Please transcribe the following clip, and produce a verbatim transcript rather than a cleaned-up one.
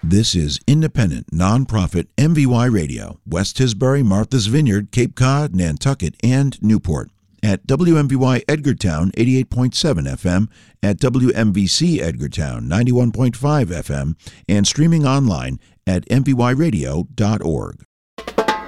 This is independent, nonprofit M V Y Radio, West Tisbury, Martha's Vineyard, Cape Cod, Nantucket, and Newport. At W M V Y Edgartown eighty-eight point seven F M, at W M V C Edgartown ninety-one point five F M, and streaming online at m v y radio dot org.